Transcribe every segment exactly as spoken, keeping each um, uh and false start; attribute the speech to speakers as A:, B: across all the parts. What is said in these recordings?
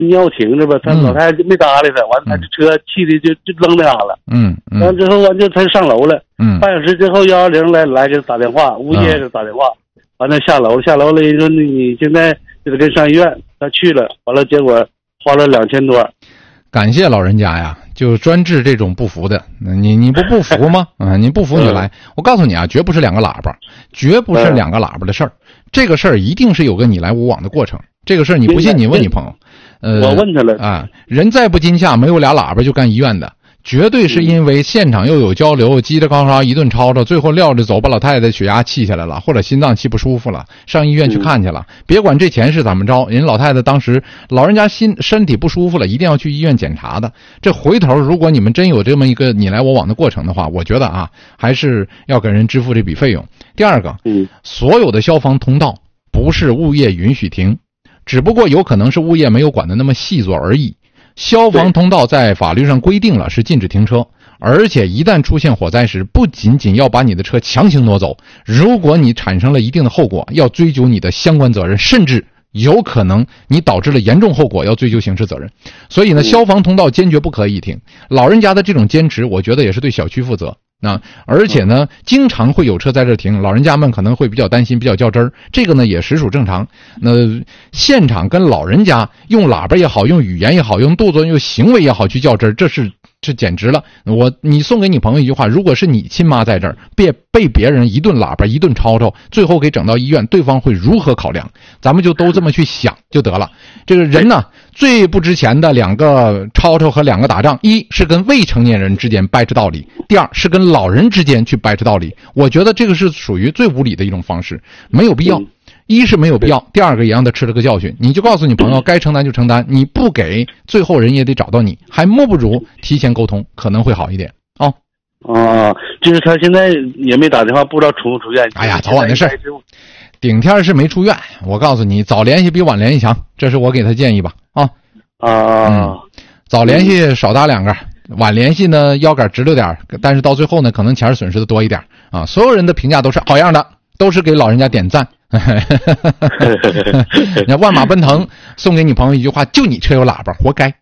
A: 尿停着吧，他老太太就没搭理他，完了他这车气的就就扔那啥了。
B: 嗯嗯。
A: 完之后完就他就上楼了。
B: 嗯。
A: 半小时之后，幺二零来来给他打电话，物业给他打电话，完了下楼下楼了，说你现在就得跟上医院，他去了，完了结果花了两千多。
B: 感谢老人家呀，就专治这种不服的。你你不不服吗？啊，你不服你就来。我告诉你啊，绝不是两个喇叭，绝不是两个喇叭的事儿。这个事儿一定是有个你来我往的过程。这个事儿你不信，你问你朋友。呃，
A: 我问他了
B: 啊，人在不惊吓，没有俩喇叭就干医院的。绝对是因为现场又有交流，叽里高沙一顿吵吵，最后撂着走，把老太太血压气下来了，或者心脏气不舒服了，上医院去看去了。别管这钱是怎么着，人老太太当时老人家心身体不舒服了，一定要去医院检查的。这回头如果你们真有这么一个你来我往的过程的话，我觉得啊，还是要给人支付这笔费用。第二个，
A: 嗯，
B: 所有的消防通道不是物业允许停，只不过有可能是物业没有管得那么细做而已。消防通道在法律上规定了是禁止停车，而且一旦出现火灾时，不仅仅要把你的车强行挪走，如果你产生了一定的后果，要追究你的相关责任，甚至有可能你导致了严重后果，要追究刑事责任。所以呢，消防通道坚决不可以停。老人家的这种坚持，我觉得也是对小区负责。那而且呢，经常会有车在这停，老人家们可能会比较担心，比较较真儿，这个呢也实属正常。那现场跟老人家用喇叭也好，用语言也好，用动作用行为也好去较真儿，这是这简直了。我你送给你朋友一句话，如果是你亲妈在这儿，别被别人一顿喇叭一顿吵吵，最后给整到医院，对方会如何考量？咱们就都这么去想就得了。这个人呢，最不值钱的两个吵吵和两个打仗，一是跟未成年人之间掰扯道理，第二是跟老人之间去掰扯道理。我觉得这个是属于最无理的一种方式，没有必要。一是没有必要，第二个也让他吃了个教训。你就告诉你朋友该承担就承担，你不给，最后人也得找到你，还莫不如提前沟通，可能会好一点。哦，
A: 啊，就是他现在也没打电话，不知道出不出院。
B: 哎呀，早晚的事儿。顶天是没出院，我告诉你，早联系比晚联系强，这是我给他建议吧。啊
A: 啊、
B: 嗯，早联系少打两个，晚联系呢腰杆直溜点，但是到最后呢，可能钱损失的多一点啊。所有人的评价都是好样的，都是给老人家点赞。那万马奔腾送给你朋友一句话，就你车有喇叭，活该。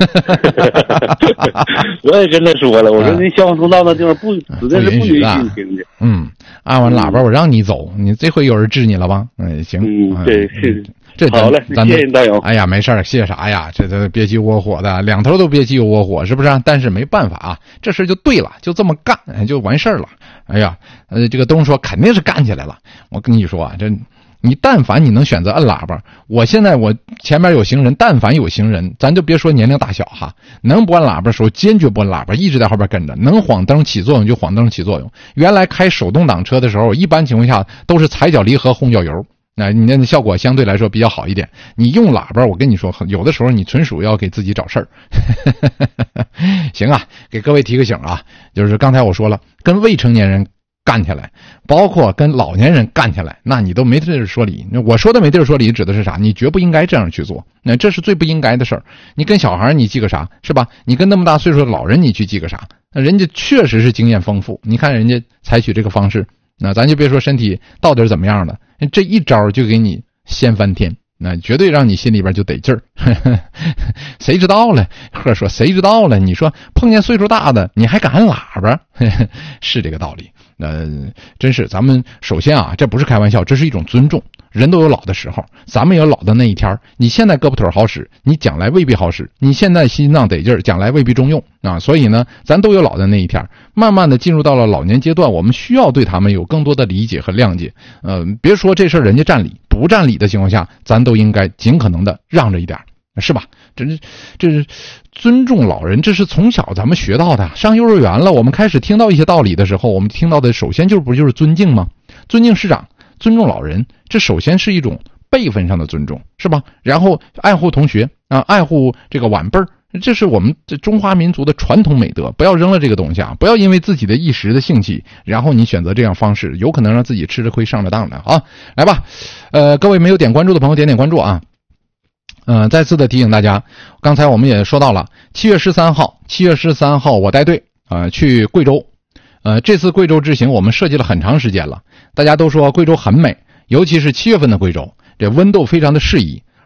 A: 我也跟他说了，我说那消防通道那地方不指定是不允许你停的。
B: 嗯，按完喇叭我让你走，你这回有人治你了吧？嗯，行。
A: 嗯，对，是。
B: 这
A: 好嘞，谢谢大勇。
B: 哎呀，没事儿，谢啥呀？这这憋气窝火的，两头都憋气窝火，是不是？但是没办法啊，这事就对了，就这么干，就完事儿了。哎呀，呃，这个东说肯定是干起来了。我跟你说啊，这你但凡你能选择摁喇叭，我现在我前面有行人，但凡有行人，咱就别说年龄大小哈，能不按喇叭的时候坚决不按喇叭，一直在后边跟着，能晃灯起作用就晃灯起作用。原来开手动挡车的时候，一般情况下都是踩脚离合轰脚油。那你那效果相对来说比较好一点。你用喇叭，我跟你说，有的时候你纯属要给自己找事儿。行啊，给各位提个醒啊，就是刚才我说了，跟未成年人干起来，包括跟老年人干起来，那你都没地儿说理。我说的没地儿说理指的是啥？你绝不应该这样去做，那这是最不应该的事儿。你跟小孩你记个啥，是吧？你跟那么大岁数的老人你去记个啥？那人家确实是经验丰富，你看人家采取这个方式，那咱就别说身体到底怎么样的，这一招就给你掀翻天，那绝对让你心里边就得劲儿。谁知道了？或说谁知道了？你说碰见岁数大的，你还敢按喇叭？是这个道理。呃，真是咱们首先啊，这不是开玩笑，这是一种尊重。人都有老的时候，咱们也有老的那一天。你现在胳膊腿好使，你将来未必好使；你现在心脏得劲儿，将来未必中用啊。所以呢，咱都有老的那一天。慢慢的进入到了老年阶段，我们需要对他们有更多的理解和谅解。呃，别说这事儿人家占理，不占理的情况下，咱都应该尽可能的让着一点，是吧？这是这是尊重老人，这是从小咱们学到的。上幼儿园了，我们开始听到一些道理的时候，我们听到的首先就不就是尊敬吗？尊敬师长，尊重老人，这首先是一种辈分上的尊重，是吧？然后爱护同学啊，爱护这个晚辈儿，这是我们这中华民族的传统美德，不要扔了这个东西啊！不要因为自己的一时的兴起，然后你选择这样方式，有可能让自己吃了亏上了当的啊！来吧，呃，各位没有点关注的朋友点点关注啊！嗯、呃，再次的提醒大家，刚才我们也说到了，七月十三号，七月十三号我带队啊、呃、去贵州，呃，这次贵州之行我们设计了很长时间了，大家都说贵州很美，尤其是七月份的贵州，这温度非常的适宜。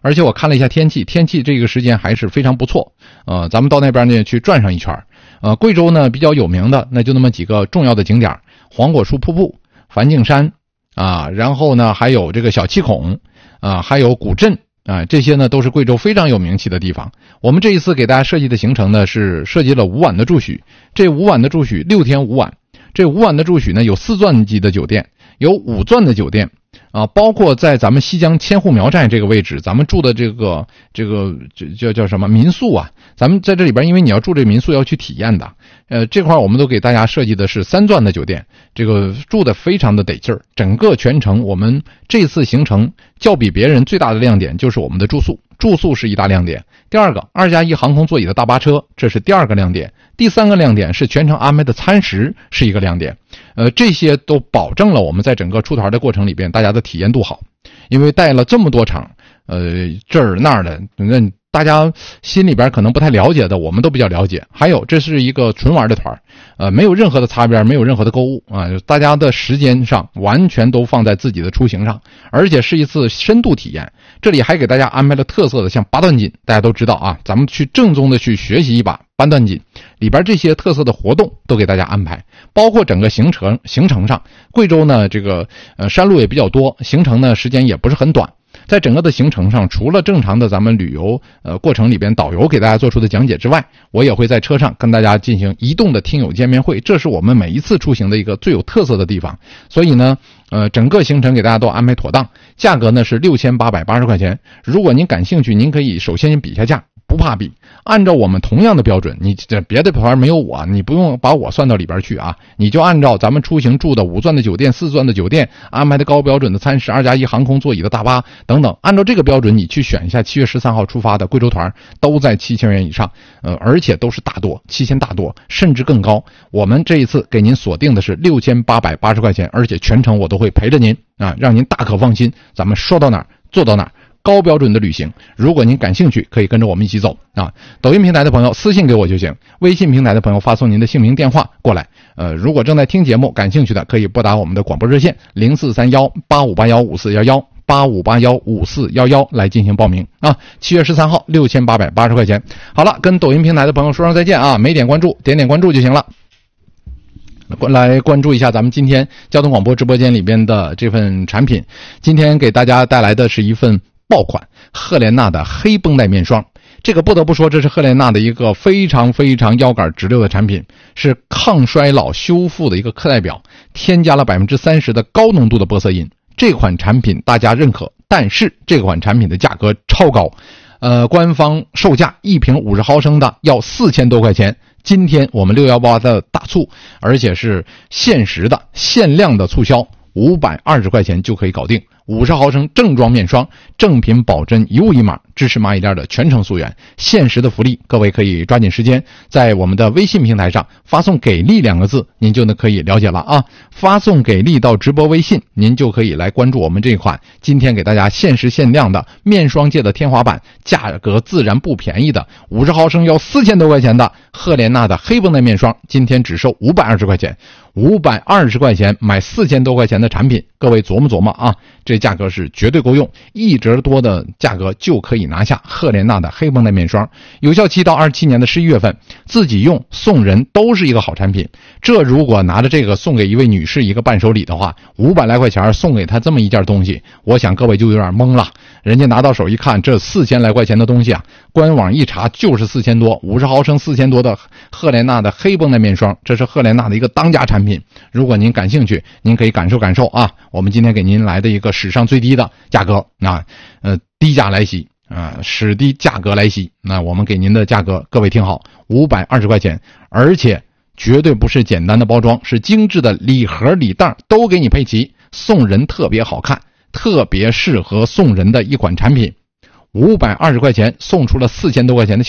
B: 而且我看了一下天气，天气这个时间还是非常不错。呃，咱们到那边呢去转上一圈。呃，贵州呢比较有名的那就那么几个重要的景点：黄果树瀑布、梵净山啊，然后呢还有这个小七孔啊，还有古镇啊，这些呢都是贵州非常有名气的地方。我们这一次给大家设计的行程呢是设计了五晚的住宿，这五晚的住宿六天五晚，这五晚的住宿呢有四钻级的酒店，有五钻的酒店。啊，包括在咱们西江千户苗寨这个位置，咱们住的这个这个叫叫什么民宿啊？咱们在这里边，因为你要住这民宿要去体验的，呃，这块我们都给大家设计的是三钻的酒店，这个住的非常的得劲儿。整个全程我们这次行程较比别人最大的亮点就是我们的住宿，住宿是一大亮点。第二个，二加一航空座椅的大巴车，这是第二个亮点。第三个亮点是全程安排的餐食是一个亮点。呃，这些都保证了我们在整个出团的过程里边大家的体验度好。因为带了这么多场，呃，这儿那儿的，那大家心里边可能不太了解的，我们都比较了解。还有，这是一个纯玩的团，呃，没有任何的擦边，没有任何的购物啊，大家的时间上完全都放在自己的出行上，而且是一次深度体验。这里还给大家安排了特色的，像八段锦，大家都知道啊，咱们去正宗的去学习一把八段锦，里边这些特色的活动都给大家安排，包括整个行程行程上，贵州呢这个呃山路也比较多，行程呢时间也不是很短。在整个的行程上，除了正常的咱们旅游呃过程里边导游给大家做出的讲解之外，我也会在车上跟大家进行移动的听友见面会，这是我们每一次出行的一个最有特色的地方。所以呢呃整个行程给大家都安排妥当，价格呢是六千八百八十块钱。如果您感兴趣，您可以首先比下价，不怕比，按照我们同样的标准，你这别的团没有我，你不用把我算到里边去啊，你就按照咱们出行住的五钻的酒店、四钻的酒店，安排的高标准的餐食、二加一航空座椅的大巴等等，按照这个标准你去选一下七月十三号出发的贵州团，都在七千元以上，呃，而且都是大多七千大多，甚至更高。我们这一次给您锁定的是六千八百八十块钱，而且全程我都会陪着您啊，让您大可放心，咱们说到哪儿做到哪儿。高标准的旅行，如果您感兴趣，可以跟着我们一起走啊！抖音平台的朋友私信给我就行，微信平台的朋友发送您的姓名电话过来。呃，如果正在听节目感兴趣的，可以拨打我们的广播热线零四三幺八五八幺五四幺幺八五八幺五四幺幺来进行报名啊！七月十三号六千八百八十块钱。好了，跟抖音平台的朋友说声再见啊！没点关注，点点关注就行了。来关注一下咱们今天交通广播直播间里边的这份产品，今天给大家带来的是一份爆款赫莲娜的黑绷带面霜。这个不得不说，这是赫莲娜的一个非常非常腰杆直溜的产品，是抗衰老修复的一个课代表，添加了 百分之三十 的高浓度的玻色因。这款产品大家认可，但是这款产品的价格超高，呃，官方售价一瓶五十毫升的要四千多块钱。今天我们六一八的大促，而且是限时的限量的促销，五百二十块钱就可以搞定。五十毫升正装面霜，正品保真一物一码，支持蚂蚁店的全程溯源，限时的福利，各位可以抓紧时间在我们的微信平台上发送给力两个字，您就能可以了解了啊。发送给力到直播微信，您就可以来关注我们这款今天给大家限时限量的面霜界的天花板，价格自然不便宜的五十毫升要四千多块钱的赫莲娜的黑绷带面霜，今天只收五百二十块钱。五百二十块钱买四千多块钱的产品，各位琢磨琢磨啊，这价格是绝对够用，一折多的价格就可以拿下赫莲娜的黑绷带面霜，有效期到二十七年的十一月份，自己用送人都是一个好产品。这如果拿着这个送给一位女士一个伴手礼的话，五百来块钱送给她这么一件东西，我想各位就有点懵了。人家拿到手一看，这四千来块钱的东西啊，官网一查就是四千多，五十毫升四千多的赫莲娜的黑绷带面霜，这是赫莲娜的一个当家产品。如果您感兴趣，您可以感受感受啊，我们今天给您来的一个史上最低的价格啊，呃，低价来袭啊，史低价格来袭。那我们给您的价格，各位听好，五百二十块钱，而且绝对不是简单的包装，是精致的礼盒礼袋都给你配齐，送人特别好看，特别适合送人的一款产品。五百二十块钱送出了四千多块钱的效果，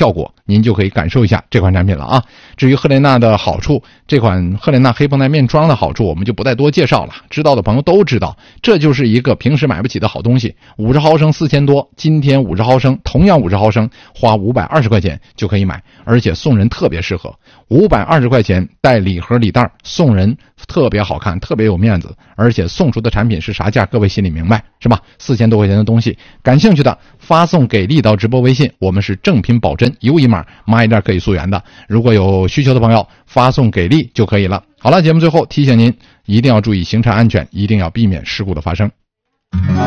B: 您就可以感受一下这款产品了啊。至于赫莲娜的好处，这款赫莲娜黑绷带面霜的好处我们就不再多介绍了，知道的朋友都知道，这就是一个平时买不起的好东西。五十毫升四千多，今天五十毫升，同样五十毫升花五百二十块钱就可以买，而且送人特别适合。五百二十块钱带礼盒礼袋送人，特别好看，特别有面子，而且送出的产品是啥价各位心里明白是吧？四千多块钱的东西，感兴趣的发送给力到直播微信，我们是正品保真，一物一码，买一件可以溯源的。如果有需求的朋友发送给力就可以了。好了，节目最后提醒您一定要注意行车安全，一定要避免事故的发生。